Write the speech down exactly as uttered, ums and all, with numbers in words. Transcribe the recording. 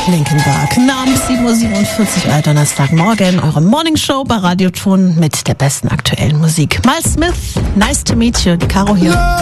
Linkin Park. Namen sieben Uhr siebenundvierzig, euer Donnerstagmorgen, eure Morningshow bei Radioton mit der besten aktuellen Musik. Miles Smith, nice to meet you, die Caro hier.